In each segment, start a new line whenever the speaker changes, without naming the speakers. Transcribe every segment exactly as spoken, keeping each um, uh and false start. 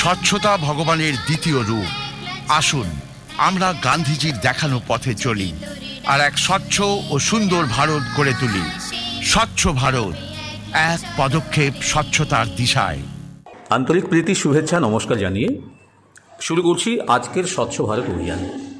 স্বচ্ছতা ভগবানের দ্বিতীয় রূপ। আসুন আমরা গান্ধীজির দেখানো পথে চলি আর এক স্বচ্ছ ও সুন্দর ভারত গড়ে তুলি। স্বচ্ছ ভারত, এক পদক্ষেপ স্বচ্ছতার দিশায়।
আন্তরিক প্রীতি, শুভেচ্ছা, নমস্কার জানিয়ে শুরু করছি আজকের স্বচ্ছ ভারত অভিযান।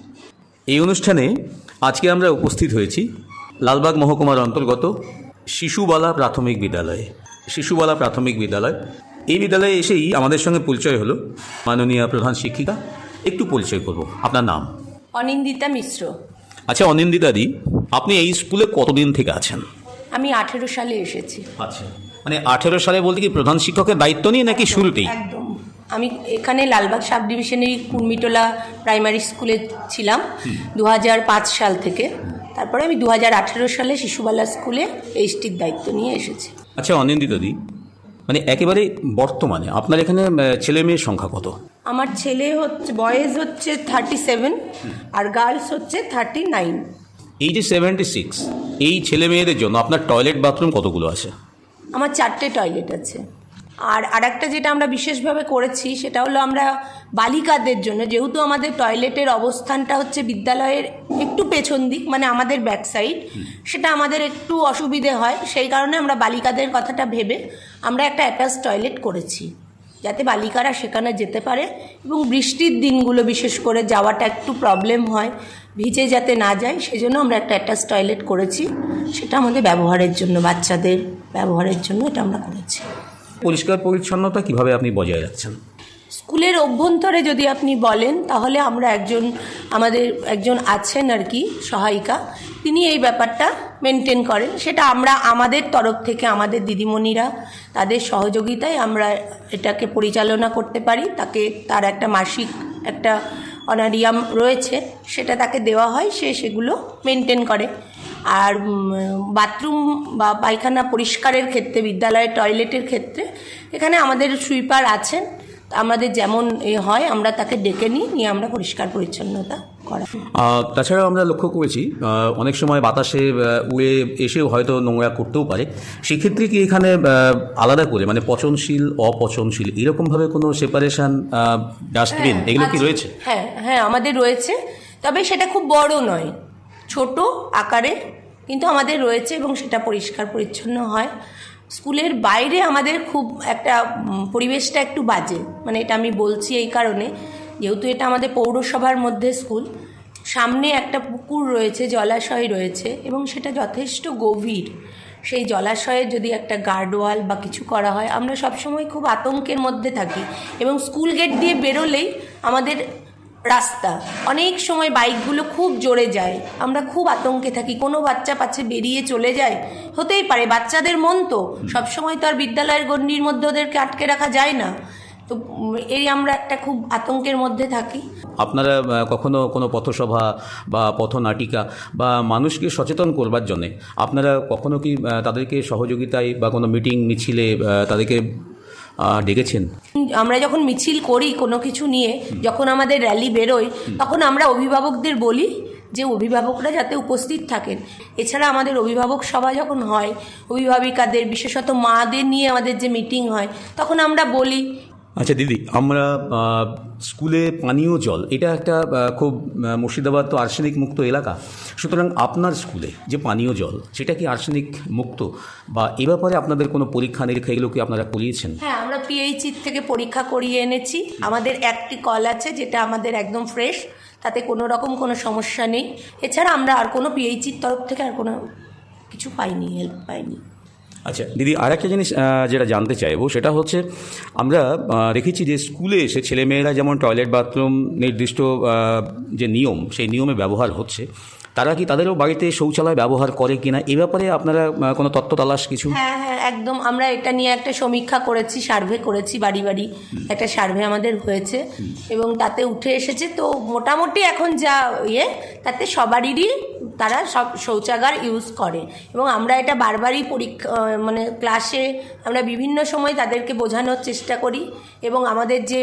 এই অনুষ্ঠানে আজকে আমরা উপস্থিত হয়েছি লালবাগ মহকুমার অন্তর্গত শিশুবালা প্রাথমিক বিদ্যালয়ে। শিশুবালা প্রাথমিক বিদ্যালয়, এই বিদ্যালয়ে এসেই আমাদের সঙ্গে পরিচয় হলো মাননীয় প্রধান শিক্ষিকা। একটু পরিচয় করব, আপনার নাম?
অনিন্দিতা মিশ্র।
আচ্ছা অনিন্দিতা দি, আপনি এই স্কুলে কতদিন থেকে আছেন?
আমি আঠেরো সালে এসেছি।
আচ্ছা, মানে আঠেরো সালে বলতে কি প্রধান শিক্ষকের দায়িত্ব নিয়ে নাকি শুরুতেই?
একদম, আমি এখানে লালবাগ সাব ডিভিশনের কুর্মিটোলা প্রাইমারি স্কুলে ছিলাম দু হাজার পাঁচ সাল থেকে। তারপরে আমি দু হাজার আঠেরো সালে শিশুবালা স্কুলে এইচটির দায়িত্ব নিয়ে এসেছি।
আচ্ছা অনিন্দিতা দি, মানে একেবারে বর্তমানে আপনার এখানে ছেলে মেয়ের সংখ্যা কত?
আমার ছেলে হচ্ছে বয়েজ হচ্ছে থার্টি সেভেন আর গার্লস হচ্ছে থার্টি নাইন।
এই যে সেভেন্টি সিক্স, এই ছেলে মেয়েদের জন্য আপনার টয়লেট বাথরুম কতগুলো আছে?
আমার চারটে টয়লেট আছে। আর আরেকটা যেটা আমরা বিশেষভাবে করেছি সেটা হলো আমরা বালিকাদের জন্য, যেহেতু আমাদের টয়লেটের অবস্থানটা হচ্ছে বিদ্যালয়ের একটু পেছন দিক, মানে আমাদের ব্যাক সাইড, সেটা আমাদের একটু অসুবিধে হয়। সেই কারণে আমরা বালিকাদের কথাটা ভেবে আমরা একটা অ্যাটাচ টয়লেট করেছি, যাতে বালিকারা সেখানে যেতে পারে এবং বৃষ্টির দিনগুলো বিশেষ করে যাওয়াটা একটু প্রবলেম হয়, ভিজে যাতে না যায়, সেজন্য আমরা একটা অ্যাটাচ টয়লেট করেছি। সেটা আমাদের ব্যবহারের জন্য, বাচ্চাদের ব্যবহারের জন্য এটা আমরা করেছি।
পরিষ্কার পরিচ্ছন্নতা কিভাবে আপনি বজায় রাখছেন?
স্কুলের অভ্যন্তরে যদি আপনি বলেন তাহলে আমরা একজন, আমাদের একজন আছেন আর কি সহায়িকা, তিনি এই ব্যাপারটা মেনটেন করেন। সেটা আমরা আমাদের তরফ থেকে, আমাদের দিদিমণিরা তাদের সহযোগিতায় আমরা এটাকে পরিচালনা করতে পারি। তাকে তার একটা মাসিক একটা অনারিয়াম রয়েছে, সেটা তাকে দেওয়া হয়, সে সেগুলো মেনটেন করে। আর বাথরুম বা পায়খানা পরিষ্কারের ক্ষেত্রে, বিদ্যালয়ের টয়লেটের ক্ষেত্রে এখানে আমাদের সুইপার আছেন। আমাদের যেমন এ হয় আমরা তাকে ডেকে নিই, নিয়ে আমরা পরিষ্কার পরিচ্ছন্নতা করা।
তাছাড়াও আমরা লক্ষ্য করেছি অনেক সময় বাতাসে উড়ে এসেও হয়তো নোংরা করতেও পারে। সেক্ষেত্রে কি এখানে আলাদা করে মানে পচনশীল অপচনশীল এরকমভাবে কোনো সেপারেশন, ডাস্টবিন এগুলো কি রয়েছে?
হ্যাঁ হ্যাঁ আমাদের রয়েছে, তবে সেটা খুব বড় নয়, ছোট আকারে কিন্তু আমাদের রয়েছে এবং সেটা পরিষ্কার পরিচ্ছন্ন হয়। স্কুলের বাইরে আমাদের খুব একটা পরিবেশটা একটু বাজে, মানে এটা আমি বলছি এই কারণে, যেহেতু এটা আমাদের পৌরসভার মধ্যে স্কুল, সামনে একটা পুকুর রয়েছে, জলাশয় রয়েছে এবং সেটা যথেষ্ট গভীর। সেই জলাশয়ে যদি একটা গার্ডওয়াল বা কিছু করা হয়, আমরা সবসময় খুব আতঙ্কের মধ্যে থাকি। এবং স্কুল গেট দিয়ে বেরোলেই আমাদের রাস্তা, অনেক সময় বাইকগুলো খুব জোরে যায়, আমরা খুব আতঙ্কে থাকি, কোনো বাচ্চা পাচ্ছে বেরিয়ে চলে যায়, হতেই পারে, বাচ্চাদের মন তো সবসময় তো আর বিদ্যালয়ের গণ্ডির মধ্যে ওদেরকে আটকে রাখা যায় না। তো এই আমরা একটা খুব আতঙ্কের মধ্যে থাকি।
আপনারা কখনো কোনো পথসভা বা পথনাটিকা বা মানুষকে সচেতন করবার জন্যে আপনারা কখনো কি তাদেরকে সহযোগিতায় বা কোনো মিটিং মিছিলে তাদেরকে ডেকেছেন?
আমরা যখন মিছিল করি কোনো কিছু নিয়ে, যখন আমাদের র্যালি বেরোয়, তখন আমরা অভিভাবকদের বলি যে অভিভাবকরা যাতে উপস্থিত থাকেন। এছাড়া আমাদের অভিভাবক সভা যখন হয়, অভিভাবিকাদের বিশেষত মাদের নিয়ে আমাদের যে মিটিং হয়, তখন আমরা বলি।
আচ্ছা দিদি, আমরা স্কুলে পানীয় জল, এটা একটা খুব, মুর্শিদাবাদ তো আর্সেনিক মুক্ত এলাকা, সুতরাং আপনার স্কুলে যে পানীয় জল সেটা কি আর্সেনিক মুক্ত, বা এ ব্যাপারে আপনাদের কোনো পরীক্ষা নিরীক্ষা এগুলো কি আপনারা করিয়েছেন?
হ্যাঁ, আমরা পিএইচির থেকে পরীক্ষা করিয়ে এনেছি। আমাদের একটি কল আছে যেটা আমাদের একদম ফ্রেশ, তাতে কোনো রকম কোনো সমস্যা নেই। এছাড়া আমরা আর কোনো পিএইচির তরফ থেকে আর কোনো কিছু পাইনি, হেল্প পাইনি।
আচ্ছা দিদি, আর একটা জিনিস যেটা জানতে চাইবো সেটা হচ্ছে, আমরা দেখেছি যে স্কুলে এসে ছেলেমেয়েরা যেমন টয়লেট বাথরুম নির্দিষ্ট যে নিয়ম, সেই নিয়মে ব্যবহার হচ্ছে, তারা কি তাদেরও বাড়িতে শৌচালয় ব্যবহার করে কিনা, এ ব্যাপারে আপনারা কোনো তথ্য তালাশ কিছু?
হ্যাঁ হ্যাঁ একদম, আমরা এটা নিয়ে একটা সমীক্ষা করেছি, সার্ভে করেছি, বাড়ি বাড়ি একটা সার্ভে আমাদের হয়েছে এবং তাতে উঠে এসেছে। তো মোটামুটি এখন যা ইয়ে, তাতে সবারই তারা সব শৌচাগার ইউজ করে এবং আমরা এটা বারবারই পরীক্ষা, মানে ক্লাসে আমরা বিভিন্ন সময় তাদেরকে বোঝানোর চেষ্টা করি। এবং আমাদের যে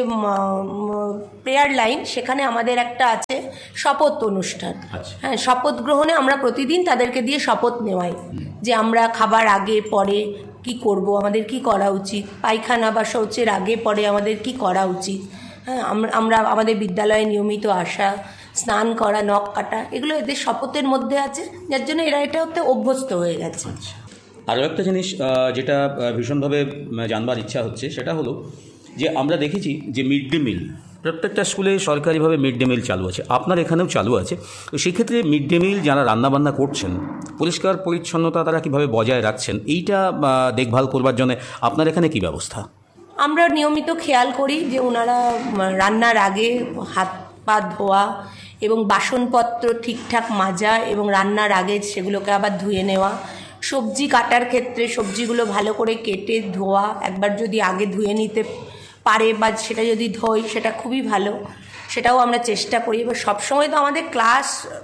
প্রেয়ার লাইন, সেখানে আমাদের একটা আছে শপথ অনুষ্ঠান। হ্যাঁ, শপথ গ্রহণে আমরা প্রতিদিন তাদেরকে দিয়ে শপথ নেওয়াই যে আমরা খাবার আগে পরে কি করব, আমাদের কি করা উচিত, পায়খানা বা শৌচের আগে পরে আমাদের কি করা উচিত। হ্যাঁ, আমরা আমরা আমাদের বিদ্যালয়ে নিয়মিত আসা, স্নান করা, নখ কাটা, এগুলো এদের শপথের মধ্যে আছে, যার জন্য এরা এটাতে অভ্যস্ত হয়ে গেছে।
আরও একটা জিনিস যেটা ভীষণভাবে জানবার ইচ্ছা হচ্ছে সেটা হলো যে আমরা দেখেছি যে মিড ডে মিল প্রত্যেকটা স্কুলে সরকারিভাবে মিড ডে মিল চালু আছে, আপনার এখানেও চালু আছে। তো সেক্ষেত্রে মিড ডে মিল যারা রান্নাবান্না করছেন, পরিষ্কার পরিচ্ছন্নতা তারা কীভাবে বজায় রাখছেন, এইটা দেখভাল করবার জন্য আপনার এখানে কী ব্যবস্থা?
আমরা নিয়মিত খেয়াল করি যে ওনারা রান্নার আগে হাত পা ধোয়া এবং বাসনপত্র ঠিকঠাক মাজা এবং রান্নার আগে সেগুলোকে আবার ধুয়ে নেওয়া। সবজি কাটার ক্ষেত্রে সবজিগুলো ভালো করে কেটে ধোয়া, একবার যদি আগে ধুয়ে নিতে পারে বা সেটা যদি ধোই সেটা খুবই ভালো, সেটাও আমরা চেষ্টা করি। এবার সবসময় তো আমাদের ক্লাস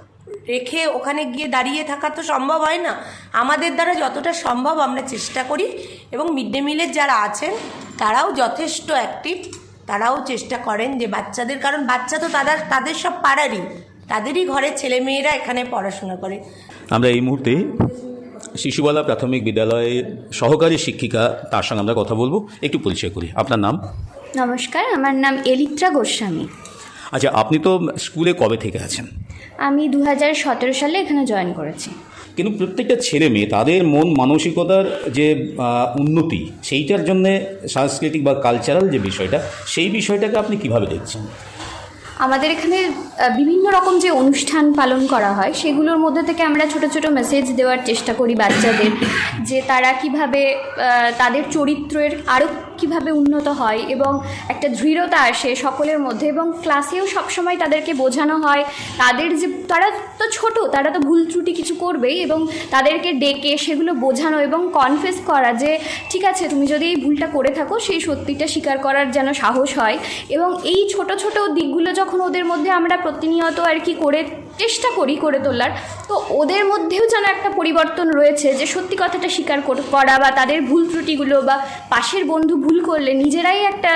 রেখে ওখানে গিয়ে দাঁড়িয়ে থাকা তো সম্ভব হয় না, আমাদের দ্বারা যতটা সম্ভব আমরা চেষ্টা করি। এবং মিড ডে মিলের যারা আছেন তারাও যথেষ্ট অ্যাক্টিভ, তারাও চেষ্টা করেন যে বাচ্চাদের, কারণ বাচ্চা তো তাদের তাদের সব পাড়ারই, তাদেরই ঘরের ছেলেমেয়েরা এখানে পড়াশোনা করে।
আমরা এই মুহূর্তে শিশুবালা প্রাথমিক বিদ্যালয়ের সহকারী শিক্ষিকা, তার সঙ্গে আমরা কথা বলবো, একটু পরিচয় করি। আপনার নাম?
নমস্কার, আমার নাম এলিত্রা গোস্বামী।
আচ্ছা, আপনি তো স্কুলে কবে থেকে আছেন?
আমি দু হাজার সতেরো সালে এখানে জয়েন করেছি।
কিন্তু প্রত্যেকটা ছেলে মেয়ে তাদের মন মানসিকতার যে উন্নতি, সেইটার জন্যে সাংস্কৃতিক বা কালচারাল যে বিষয়টা, সেই বিষয়টাকে আপনি কিভাবে দেখছেন?
আমাদের এখানে বিভিন্ন রকম যে অনুষ্ঠান পালন করা হয় সেগুলোর মধ্যে থেকে আমরা ছোট ছোট মেসেজ দেওয়ার চেষ্টা করি বাচ্চাদের, যে তারা কিভাবে তাদের চরিত্রের আরও কিভাবে উন্নত হয় এবং একটা দৃঢ়তা আসে সকলের মধ্যে। এবং ক্লাসেও সবসময় তাদেরকে বোঝানো হয় তাদের যে, তারা তো ছোট, তারা তো ভুল ত্রুটি কিছু করবেই, এবং তাদেরকে ডেকে সেগুলো বোঝানো এবং কনফেস করা যে ঠিক আছে, তুমি যদি এই ভুলটা করে থাকো সেই সত্যিটা স্বীকার করার যেন সাহস হয়। এবং এই ছোট ছোট দিকগুলো যখন ওদের মধ্যে আমরা প্রতিনিয়ত আর কি করে চেষ্টা করি করে তোলার, তো ওদের মধ্যেও যেন একটা পরিবর্তন রয়েছে, যে সত্যি কথাটা স্বীকার করা বা তাদের ভুল ত্রুটিগুলো বা পাশের বন্ধু ভুল করলে নিজেরাই একটা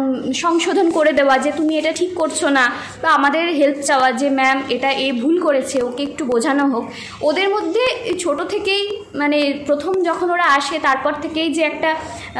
সংশোধন করে দেওয়া যে তুমি এটা ঠিক করছো না, বা আমাদের হেল্প চাওয়া যে ম্যাম এটা এ ভুল করেছে, ওকে একটু বোঝানো হোক। ওদের মধ্যে ছোট থেকেই, মানে প্রথম যখন ওরা আসে তারপর থেকেই যে একটা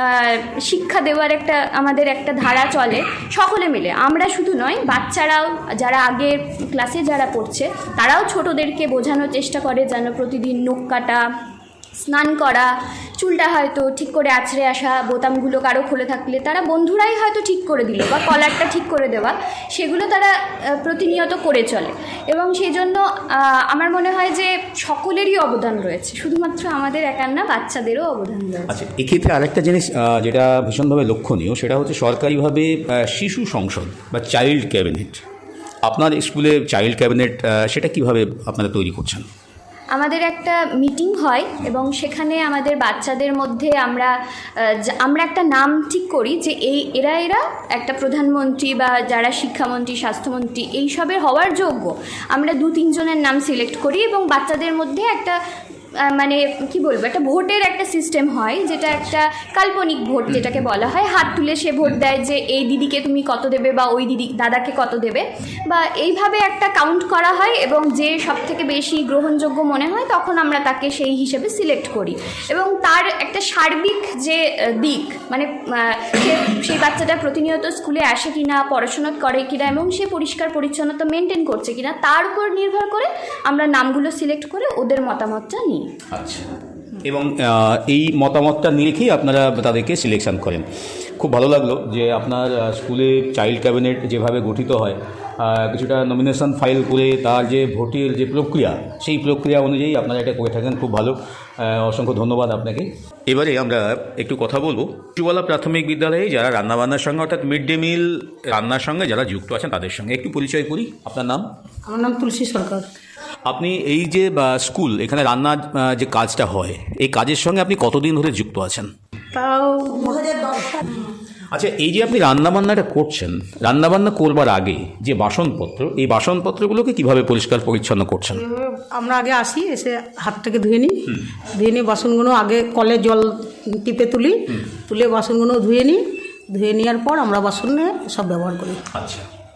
শিক্ষা দেওয়ার একটা আমাদের একটা ধারা চলে সকলে মিলে, আমরা শুধু নয়, বাচ্চারাও যারা আগের ক্লাসে যারা পড়ছে তারাও ছোটদেরকে বোঝানোর চেষ্টা করে যেন প্রতিদিন নখ কাটা, স্নান করা, চুলটা হয়তো ঠিক করে আছড়ে আসা, বোতামগুলো কারো খুলে থাকলে তারা বন্ধুরাই হয়তো ঠিক করে দিল, বা কলারটা ঠিক করে দেওয়া, সেগুলো তারা প্রতিনিয়ত করে চলে। এবং সেই জন্য আমার মনে হয় যে সকলেরই অবদান রয়েছে, শুধুমাত্র আমাদের একার না, বাচ্চাদেরও অবদান রয়েছে।
আচ্ছা, এক্ষেত্রে আরেকটা জিনিস যেটা ভীষণভাবে লক্ষণীয়, সেটা হচ্ছে সরকারিভাবে শিশু সংসদ বা চাইল্ড ক্যাবিনেট। আপনার স্কুলে চাইল্ড ক্যাবিনেট সেটা কিভাবে আপনারা তৈরি করছেন?
আমাদের একটা মিটিং হয় এবং সেখানে আমাদের বাচ্চাদের মধ্যে আমরা আমরা একটা নাম ঠিক করি যে এই এরা এরা একটা প্রধানমন্ত্রী বা যারা শিক্ষামন্ত্রী, স্বাস্থ্যমন্ত্রী এইসবের হওয়ার যোগ্য। আমরা দু তিনজনের নাম সিলেক্ট করি এবং বাচ্চাদের মধ্যে একটা মানে কি বলবো, একটা ভোটের একটা সিস্টেম হয়, যেটা একটা কাল্পনিক ভোট যেটাকে বলা হয়। হাত তুলে সে ভোট দেয় যে এই দিদিকে তুমি কত দেবে বা ওই দিদি দাদাকে কত দেবে, বা এইভাবে একটা কাউন্ট করা হয় এবং যে সব থেকে বেশি গ্রহণযোগ্য মনে হয় তখন আমরা তাকে সেই হিসেবে সিলেক্ট করি। এবং তার একটা সার্বিক যে দিক, মানে সে সেই বাচ্চাটা প্রতিনিয়ত স্কুলে আসে কিনা, পড়াশোনা করে কিনা এবং সে পরিষ্কার পরিচ্ছন্নতা মেনটেন করছে কিনা, তার উপর নির্ভর করে আমরা নামগুলো সিলেক্ট করে ওদের মতামতটা নিই।
আচ্ছা, এবং এই মতামতটা নিরিখেই আপনারা তাদেরকে সিলেকশন করেন। খুব ভালো লাগলো যে আপনার স্কুলে চাইল্ড ক্যাবিনেট যেভাবে গঠিত হয়, কিছুটা নমিনেশন ফাইল করে তার যে ভোটের যে প্রক্রিয়া, সেই প্রক্রিয়া অনুযায়ী আপনারা এটা করে থাকেন। খুব ভালো, অসংখ্য ধন্যবাদ আপনাকে। এবারে আমরা একটু কথা বলবো শিশুবালা প্রাথমিক বিদ্যালয়ে যারা রান্নাবান্নার সঙ্গে, অর্থাৎ মিড ডে মিল রান্নার সঙ্গে যারা যুক্ত আছেন তাদের সঙ্গে একটু পরিচয় করি। আপনার নাম?
আমার নাম তুলসী সরকার।
আপনি এই যে স্কুল, এখানে রান্নার যে কাজটা হয়, এই কাজের সঙ্গে আপনি কতদিন ধরে যুক্ত আছেন?
তাও দু হাজার দশ সাল।
আচ্ছা, এই যে আপনি রান্নাবান্নাটা করছেন, রান্নাবান্না করবার আগে যে বাসনপত্র, এই বাসনপত্রগুলোকে কিভাবে পরিষ্কার পরিচ্ছন্ন করছেন?
আমরা আগে আসি, এসে হাতটাকে ধুয়ে নিই, ধুয়ে নিয়ে বাসনগুলো আগে কলে জল টিপে তুলি, তুলে বাসনগুলো ধুয়ে নিই, ধুয়ে নেওয়ার পর আমরা বাসনে সব ব্যবহার করি।
আচ্ছা,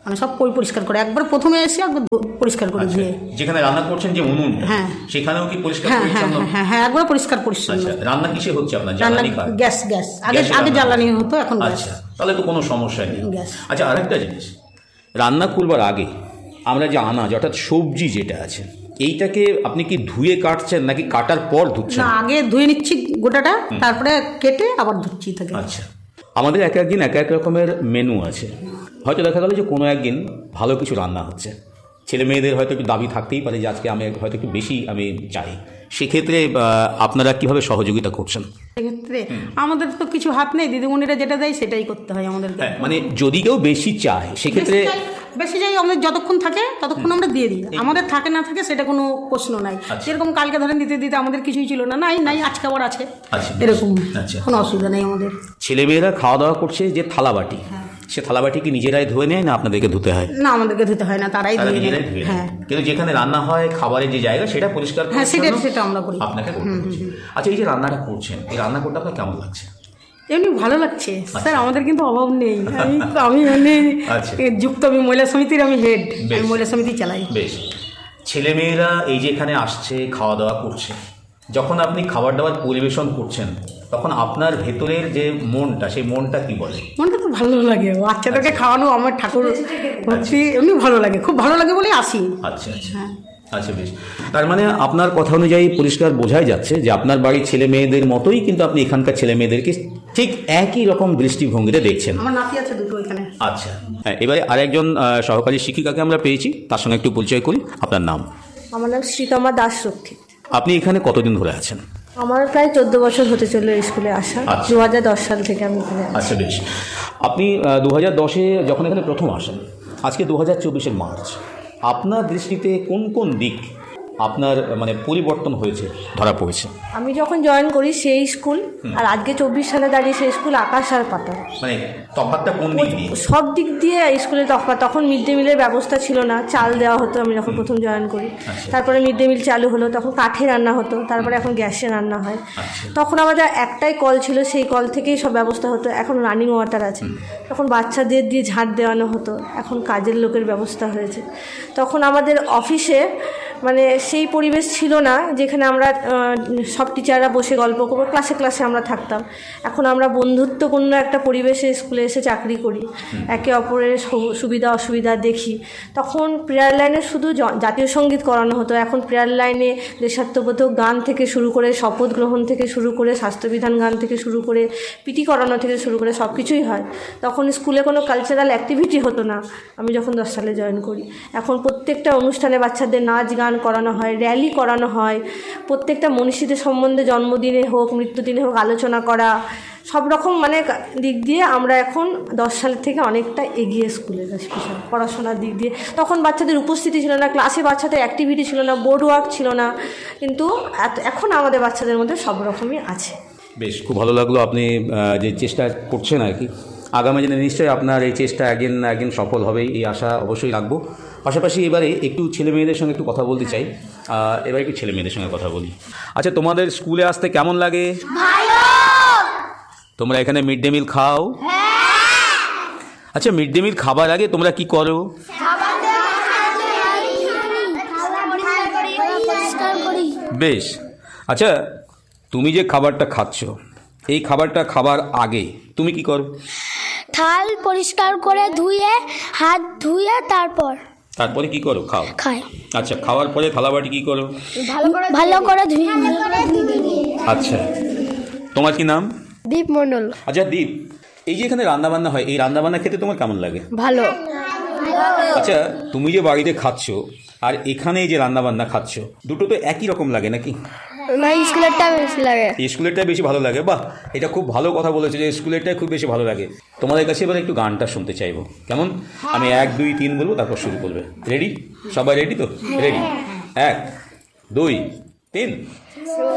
মানে সব পরি- পরিষ্কার করে একবার প্রথমে এসে একবার ধু- পরিষ্কার করে
আচ্ছা,
ধুয়ে।
যেখানে রান্না করছেন যে উনুন,
হ্যাঁ।
সেখানেও কি পরিষ্কার
হ্যাঁ হ্যাঁ
পরিচ্ছন্ন?
হ্যাঁ হ্যাঁ হ্যাঁ একবার পরিষ্কার পরিচ্ছন্ন।
আচ্ছা, রান্না কিসে হচ্ছে আপনার?
রান্না
জ্বালানি কাঠ?
গ্যাস গ্যাস আগে
গ্যাসে
আগে
রান্না
জ্বালানি
হচ্ছে।
হতো, এখন গ্যাস।
আচ্ছা, তাহলে তো কোনো সমস্যা নেই।
গ্যাস।
আচ্ছা, আরেকটা জিনিস, রান্না করবার আগে আমরা যে আনাজ অর্থাৎ সবজি যেটা আছে, এইটাকে আপনি কি ধুয়ে কাটছেন নাকি কাটার পর ধুচ্ছেন?
না, আগে ধুয়ে নিচ্ছি গোটাটা, তারপরে কেটে আবার ধুচ্ছি থাকে।
আচ্ছা, আমাদের এক একদিন এক এক রকমের মেনু আছে। হয়তো দেখা গেল যে কোনো একদিন ভালো কিছু রান্না হচ্ছে, ছেলে মেয়েদের হয়তো একটু দাবি থাকতেই পারে যে আজকে আমি হয়তো একটু বেশি আমি চাই, সেক্ষেত্রে আহ, আপনারা কিভাবে সহযোগিতা করছেন?
সেক্ষেত্রে আমাদের তো কিছু হাত নেই, দিদিমণিরা যেটা দেয় সেটাই করতে হয় আমাদেরকে।
হ্যাঁ, মানে যদি কেউ বেশি চায় সেক্ষেত্রে
বেশি চাই- বেশি যাই আমাদের যতক্ষণ থাকে ততক্ষণ আমরা দিয়ে দিই, আমাদের থাকে না থাকে সেটা কোনো প্রশ্ন নাই।
আচ্ছা।
যেরকম কালকে ধরেন দিতে দিতে আমাদের কিছুই ছিল না, নাই নাই আজকে আবার আছে,
আচ্ছা।
এরকম
আচ্ছা।
কোনো অসুবিধা নেই আমাদের।
ছেলেমেয়েরা খাওয়া দাওয়া করছে যে থালাবাটি, সে থালাবাটি কি নিজেরাই ধুয়ে নেয় না আপনাদেরকে ধুতে হয়?
না, আমাদেরকে ধুতে হয় না, তারাই
তারা
ধুয়ে নেয়।
নিজেরাই ধুয়ে নেয়।
হ্যাঁ
কিন্তু যেখানে রান্না হয় খাবারের যে জায়গা সেটা পরিষ্কার
হ্যাঁ, সেটা
পরিচ্ছন্ন
সেটা আমরা করি।
আপনাকে করতে হচ্ছে। আচ্ছা, এই যে রান্নাটা করছেন, এই রান্না করতে আপনার কেমন লাগছে?
এমনি ভালো লাগছে স্যার, আমাদের কিন্তু অভাব নেই। আমি তো আমি এমনি
আচ্ছা।
যুক্ত, আমি মহিলা সমিতির আমি হেড,
বেশ।
আমি মহিলা সমিতি চালাই।
বেশ, ছেলেমেয়েরা এই যে এখানে আসছে খাওয়া দাওয়া করছে, যখন আপনি খাবার দাবার পরিবেশন করছেন তখন আপনার ভেতরের যে মনটা, সেই মনটা কি বলে?
মনটা তো ভালো লাগে, বাচ্চাদেরকে খাওয়ানো, আমার ঠাকুর ভক্তি এমনি ভালো লাগে, খুব ভালো লাগে বলে আসি।
আচ্ছা আচ্ছা আচ্ছা, বেশ। তার মানে আপনার কথা অনুযায়ী পরিষ্কার বোঝাই যাচ্ছে যে আপনার বাড়ির ছেলে মেয়েদের মতোই কিন্তু আপনি এখানকার ছেলে মেয়েদেরকে ঠিক একই রকম দৃষ্টিভঙ্গিতে দেখছেন।
আমার নাতি আছে দুটো এখানে।
আচ্ছা, হ্যাঁ, এবারে আরেকজন আহ, সহকারী শিক্ষিকাকে আমরা পেয়েছি, তার সঙ্গে একটু পরিচয় করি। আপনার নাম?
আমার নাম শ্রীতমা দাস রক্ষিত।
আপনি এখানে কতদিন ধরে আছেন?
আমার প্রায় চোদ্দ বছর হতে চললো এই স্কুলে আসা,
আচ্ছা।
দু হাজার দশ সাল থেকে আমি এখানে আছি।
আচ্ছা, বেশ। আপনি দু হাজার দশে যখন এখানে প্রথম আসেন, আজকে দু হাজার চব্বিশের মার্চ, আপনার দৃষ্টিতে কোন কোন দিক আপনার মানে পরিবর্তন হয়েছে ধরা পড়েছে?
আমি যখন জয়েন করি সেই স্কুল আর আজকে চব্বিশ সালে দাঁড়িয়ে সেই স্কুল আকাশ আর পাতাল।
মানে তফাৎটা কোন দিক দিয়ে?
সব দিক দিয়ে স্কুলে তফাৎ। তখন মিড ডে মিলের ব্যবস্থা ছিল না, চাল দেওয়া হতো আমি যখন প্রথম জয়েন করি।
আচ্ছা।
তারপরে মিড ডে মিল চালু হলো, তখন কাঠে রান্না হতো, তারপরে এখন গ্যাসে রান্না হয়।
আচ্ছা।
তখন আমাদের একটাই কল ছিল, সেই কল থেকেই সব ব্যবস্থা হতো। এখন রানিং ওয়াটার আছে। তখন বাচ্চাদের দিয়ে ঝাঁট দেওয়ানো হতো, এখন কাজের লোকের ব্যবস্থা হয়েছে। তখন আমাদের অফিসে মানে সেই পরিবেশ ছিল না যেখানে আমরা আহ, সব টিচাররা বসে গল্প করবো, ক্লাসে ক্লাসে আমরা থাকতাম। এখন আমরা বন্ধুত্বপূর্ণ একটা পরিবেশে স্কুলে এসে চাকরি করি, একে অপরের সু- সুবিধা অসুবিধা দেখি। তখন প্রেয়ার লাইনে শুধু জ- জাতীয় সঙ্গীত করানো হতো, এখন প্রেয়ার লাইনে দেশাত্মবোধক গান থেকে শুরু করে, শপথ গ্রহণ থেকে শুরু করে, স্বাস্থ্যবিধান গান থেকে শুরু করে, পিটি করানো থেকে শুরু করে সব কিছুই হয়। তখন স্কুলে কোনো কালচারাল অ্যাক্টিভিটি হতো না আমি যখন দশ সালে জয়েন করি। এখন প্রত্যেকটা অনুষ্ঠানে বাচ্চাদের নাচ গান করানো হয়, র্যালি করানো হয়, প্রত্যেকটা মনীষীদের সম্বন্ধে জন্মদিনে হোক মৃত্যুদিনে হোক আলোচনা করা, সব রকম মানে দিক দিয়ে আমরা এখন দশ সালের থেকে অনেকটা এগিয়ে স্কুলের কাছে পড়াশোনার দিক দিয়ে। তখন বাচ্চাদের উপস্থিতি ছিল না, ক্লাসে বাচ্চাদের অ্যাক্টিভিটি ছিল না, বোর্ড ওয়ার্ক ছিল না, কিন্তু এখন আমাদের বাচ্চাদের মধ্যে সব রকমই আছে।
বেশ, খুব ভালো লাগলো আপনি আহ, যে চেষ্টা করছেন আর কি। আগামী দিনে নিশ্চয়ই আপনার এই চেষ্টা একদিন না একদিন সফল হবেই, এই আশা অবশ্যই রাখবো। পাশাপাশি এবারে একটু ছেলে মেয়েদের সঙ্গে একটু কথা বলতে চাই। আহ, এবার একটু ছেলে মেয়েদের সঙ্গে কথা বলি। আচ্ছা, তোমাদের স্কুলে আসতে কেমন লাগে? তোমরা এখানে মিড ডে মিল খাও? আচ্ছা, মিড ডে মিল খাবার আগে তোমরা কি করো? বেশ। আচ্ছা, তুমি যে খাবারটা খাচ্ছ, এই খাবারটা খাবার আগে তুমি কি করো?
থাল পরিষ্কার করে ধুয়ে হাত ধুয়ে তারপর
তারপরে কি করো? খাও।
খাই।
আচ্ছা, খাওয়ার পরে থালাবাটি কি করো?
ভালো করে ধুয়ে নিই।
আচ্ছা, তোমার কি নাম?
দীপ মণ্ডল।
আচ্ছা দীপ, এই যে এখানে রান্নাবান্না হয়, এই রান্নাবান্না খেতে তোমার কেমন লাগে?
ভালো।
আচ্ছা, তুমি যে বাড়িতে খাচ্ছ আর এখানে যে রান্নাবান্না খাচ্ছ, দুটো তো একই রকম লাগে নাকি?
না, স্কুলেরটা বেশি লাগে।
স্কুলেরটাই বেশি ভালো লাগে। বাহ, এটা খুব ভালো কথা বলেছো যে স্কুলেরটাই খুব বেশি ভালো লাগে। তোমাদের কাছে এবার একটু গানটা শুনতে চাইবো, কেমন? আমি এক দুই তিন বলবো, তারপর শুরু করবে। রেডি? সবাই রেডি তো? রেডি? এক দুই তিন।